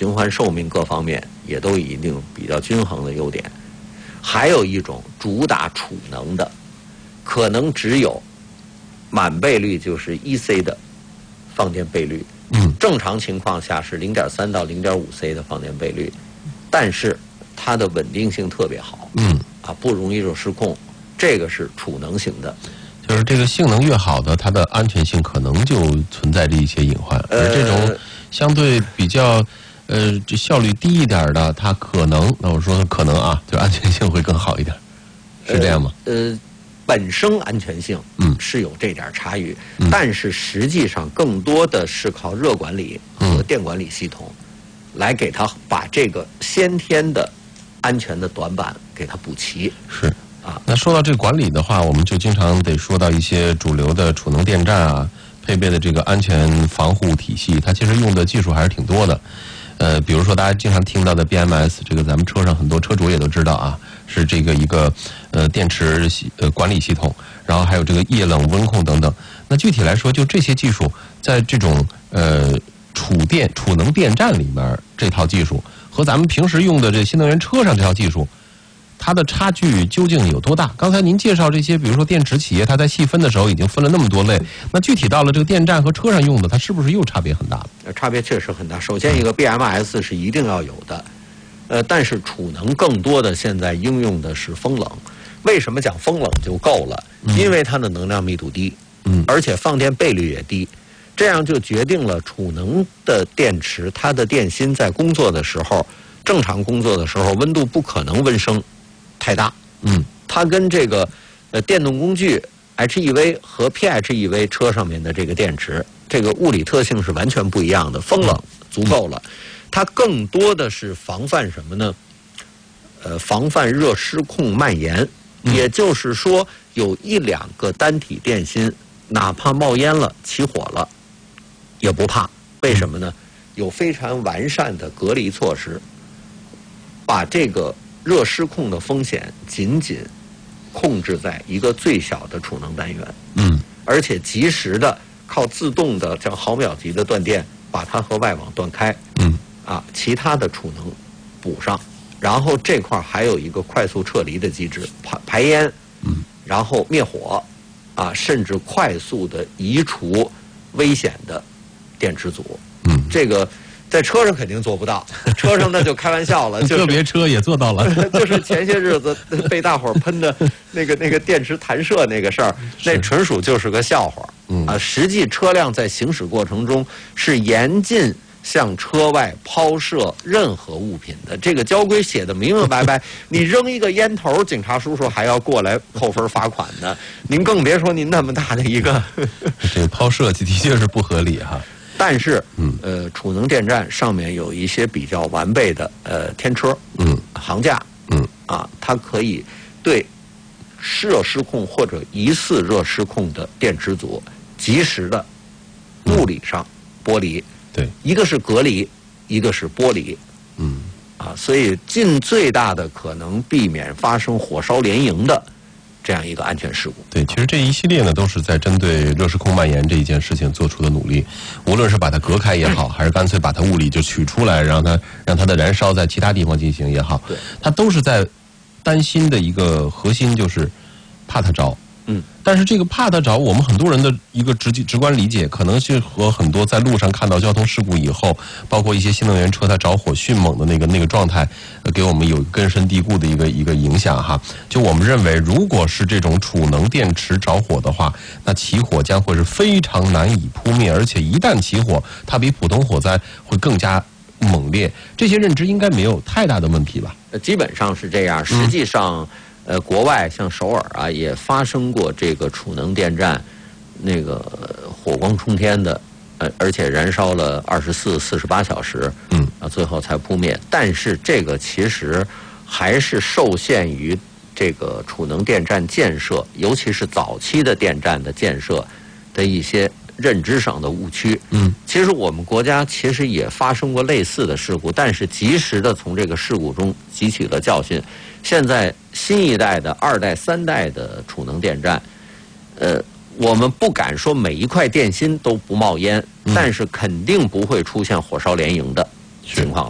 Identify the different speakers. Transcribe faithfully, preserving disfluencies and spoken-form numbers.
Speaker 1: 循环寿命各方面也都有一定比较均衡的优点。还有一种主打储能的，可能只有满倍率就是一 C 的放电倍率，
Speaker 2: 嗯，
Speaker 1: 正常情况下是零点三到零点五 C 的放电倍率，但是它的稳定性特别好，
Speaker 2: 嗯，
Speaker 1: 啊，不容易热失控，这个是储能型的。
Speaker 2: 就是这个性能越好的，它的安全性可能就存在着一些隐患，而这种相对比较。呃，这效率低一点的，它可能，那我说可能啊，就安全性会更好一点，是这样吗？
Speaker 1: 呃，呃本身安全性
Speaker 2: 嗯
Speaker 1: 是有这点差异，
Speaker 2: 嗯、
Speaker 1: 但是实际上更多的是靠热管理和电管理系统、嗯、来给它把这个先天的安全的短板给它补齐。
Speaker 2: 是
Speaker 1: 啊，
Speaker 2: 那说到这个管理的话，我们就经常得说到一些主流的储能电站啊，配备的这个安全防护体系，它其实用的技术还是挺多的。呃，比如说大家经常听到的 B M S， 这个咱们车上很多车主也都知道啊，是这个一个呃电池系呃管理系统，然后还有这个液冷温控等等。那具体来说，就这些技术在这种呃储电储能电站里面，这套技术和咱们平时用的这新能源车上这套技术，它的差距究竟有多大？刚才您介绍这些，比如说电池企业，它在细分的时候已经分了那么多类，那具体到了这个电站和车上用的，它是不是又差别很大了？
Speaker 1: 差别确实很大。首先，一个 B M S 是一定要有的，呃，但是储能更多的现在应用的是风冷。为什么讲风冷就够了？因为它的能量密度低，嗯，而且放电倍率也低，这样就决定了储能的电池它的电芯在工作的时候，正常工作的时候温度不可能温升太大，嗯，它跟这个呃电动工具 H E V 和 P H E V 车上面的这个电池，这个物理特性是完全不一样的。风冷足够了，它更多的是防范什么呢？呃，防范热失控蔓延，也就是说，有一两个单体电芯，哪怕冒烟了、起火了，也不怕。为什么呢？有非常完善的隔离措施，把这个热失控的风险仅仅控制在一个最小的储能单元，嗯，而且及时的靠自动的叫毫秒级的断电，把它和外网断开，嗯，啊，其他的储能补上，然后这块还有一个快速撤离的机制，排排烟，嗯，然后灭火，啊，甚至快速的移除危险的电池组，嗯，这个。在车上肯定做不到，车上那就开玩笑了。就是、
Speaker 2: 个别车也做到了，
Speaker 1: 就是前些日子被大伙儿喷的那个那个电池弹射那个事儿，那纯属就是个笑话。嗯啊，实际车辆在行驶过程中是严禁向车外抛射任何物品的。这个交规写的明明白白，你扔一个烟头，警察叔叔还要过来扣分罚款呢。您更别说您那么大的一个，
Speaker 2: 这个抛射的确是不合理哈。
Speaker 1: 但是，呃，储能电站上面有一些比较完备的呃天车，嗯，行架，嗯，啊，它可以对热失控或者疑似热失控的电池组及时的物理上剥离，
Speaker 2: 对，
Speaker 1: 一个是隔离，一个是剥离，嗯，啊，所以尽最大的可能避免发生火烧连营的这样一个安全事故。
Speaker 2: 对，其实这一系列呢，都是在针对热失控蔓延这一件事情做出的努力。无论是把它隔开也好，还是干脆把它物理就取出来，让它让它的燃烧在其他地方进行也好，它都是在担心的一个核心，就是怕它着。嗯，但是这个怕它着，我们很多人的一个直直观理解，可能是和很多在路上看到交通事故以后，包括一些新能源车它着火迅猛的那个那个状态，呃，给我们有根深蒂固的一个一个影响哈。就我们认为，如果是这种储能电池着火的话，那起火将会是非常难以扑灭，而且一旦起火，它比普通火灾会更加猛烈。这些认知应该没有太大的问题吧？
Speaker 1: 呃，基本上是这样。实际上。嗯呃，国外像首尔啊，也发生过这个储能电站那个火光冲天的，呃，而且燃烧了二十四、四十八小时，嗯，啊，最后才扑灭。但是这个其实还是受限于这个储能电站建设，尤其是早期的电站的建设的一些认知上的误区。嗯，其实我们国家其实也发生过类似的事故，但是及时的从这个事故中汲取了教训。现在新一代的二代、三代的储能电站，呃，我们不敢说每一块电芯都不冒烟，但是肯定不会出现火烧连营的情况。